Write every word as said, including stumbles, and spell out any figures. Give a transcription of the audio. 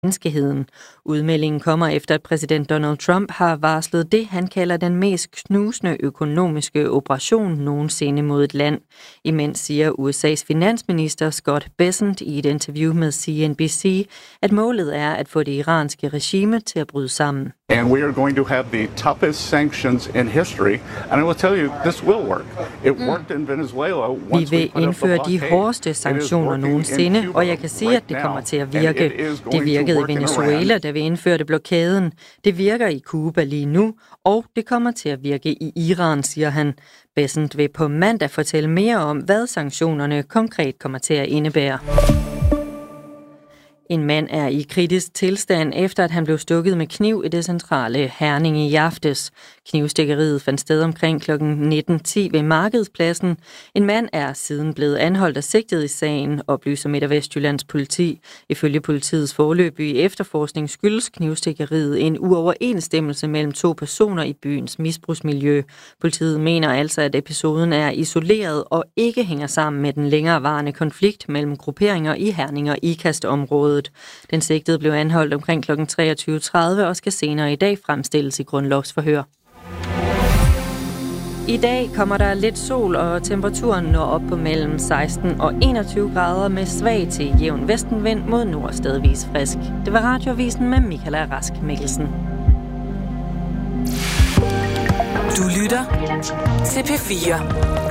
menneskeheden. Udmeldingen kommer efter, at præsident Donald Trump har varslet det, han kalder den mest knusende økonomiske operation nogensinde mod et land. Imens siger U S A's finansminister Scott Bessent i et interview med C N B C, at målet er at få det iranske regime til at bryde sammen. And we are going to have the toughest sanctions in history. And I will tell you, this will work. It worked in Venezuela. Vi vil indføre de hårdeste sanktioner nogensinde, og jeg kan sige, at det kommer til at virke. Det virkede i Venezuela, da vi indførte blokaden. Det virker i Cuba lige nu, og det kommer til at virke i Iran, siger han. Bessent vil på mandag fortælle mere om, hvad sanktionerne konkret kommer til at indebære. En mand er i kritisk tilstand, efter at han blev stukket med kniv i det centrale Herning i aftes. Knivstikkeriet fandt sted omkring klokken nitten ti ved Markedspladsen. En mand er siden blevet anholdt og sigtet i sagen, oplyser Midt- og Vestjyllands politi. Ifølge politiets foreløbige efterforskning skyldes knivstikkeriet en uoverensstemmelse mellem to personer i byens misbrugsmiljø. Politiet mener altså, at episoden er isoleret og ikke hænger sammen med den længerevarende konflikt mellem grupperinger i Herning og Ikast-området. Den sigtede blev anholdt omkring klokken treogtyve tredive og skal senere i dag fremstilles i grundlovsforhør. I dag kommer der lidt sol, og temperaturen når op på mellem seksten og enogtyve grader med svag til jævn vestenvind mod nord stedvis frisk. Det var Radioavisen med Michaela Rask Mikkelsen. Du lytter til P fire.